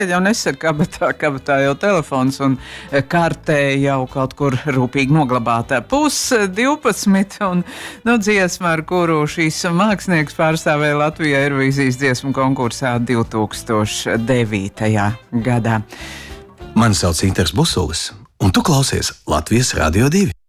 Jau nesaka kabatā jau telefons un kartē jau kaut kur rūpīgi noglabāta. 11:30 un dziesma, ar kuru šīs mākslinieks pārstāvēja Latvijā Eirovīzijas dziesmu konkursā 2009. gadā. Mani sauc Inters Busulis, un tu klausies Latvijas Radio 2.